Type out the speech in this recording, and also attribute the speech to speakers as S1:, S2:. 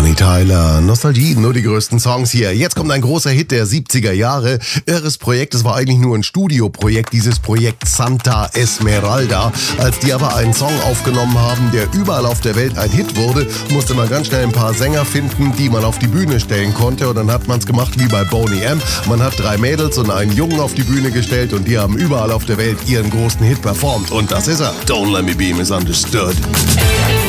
S1: Bonnie Tyler, Nostalgie, nur die größten Songs hier. Jetzt kommt ein großer Hit der 70er Jahre. Irres Projekt, es war eigentlich nur ein Studioprojekt, dieses Projekt Santa Esmeralda. Als die aber einen Song aufgenommen haben, der überall auf der Welt ein Hit wurde, musste man ganz schnell ein paar Sänger finden, die man auf die Bühne stellen konnte. Und dann hat man es gemacht wie bei Boney M. Man hat 3 Mädels und einen Jungen auf die Bühne gestellt und die haben überall auf der Welt ihren großen Hit performt. Und das ist er. Don't Let Me Be Misunderstood.